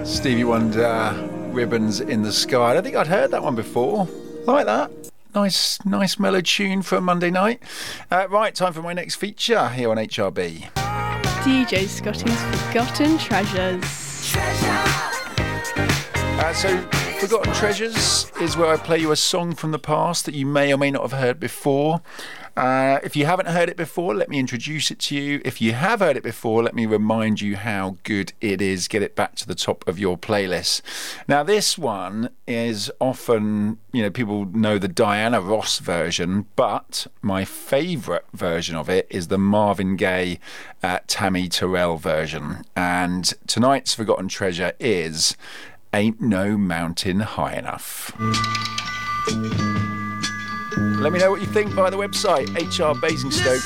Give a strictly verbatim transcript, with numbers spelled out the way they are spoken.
Stevie Wonder, Ribbons in the Sky. I don't think I'd heard that one before. Like that. Nice, nice mellow tune for a Monday night. Uh, right, time for my next feature here on H R B. D J Scotty's Forgotten Treasures. Uh, so, Forgotten Treasures is where I play you a song from the past that you may or may not have heard before. Uh, if you haven't heard it before, let me introduce it to you. If you have heard it before, let me remind you how good it is. Get it back to the top of your playlist. Now, this one is often, you know, people know the Diana Ross version, but my favourite version of it is the Marvin Gaye, uh, Tammy Terrell version. And tonight's Forgotten Treasure is Ain't No Mountain High Enough. Let me know what you think via the website, H R Basingstoke.